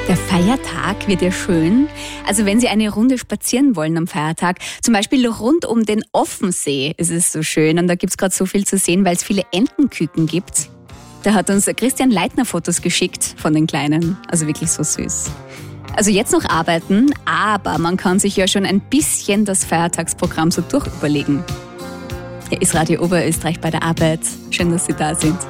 Der Feiertag wird ja schön. Also wenn Sie eine Runde spazieren wollen am Feiertag, zum Beispiel rund um den Offensee ist es so schön. Und da gibt es gerade so viel zu sehen, weil es viele Entenküken gibt. Da hat uns Christian Leitner Fotos geschickt von den Kleinen. Also wirklich so süß. Also jetzt noch arbeiten, aber man kann sich ja schon ein bisschen das Feiertagsprogramm so durchüberlegen. Hier ist Radio Oberösterreich bei der Arbeit. Schön, dass Sie da sind.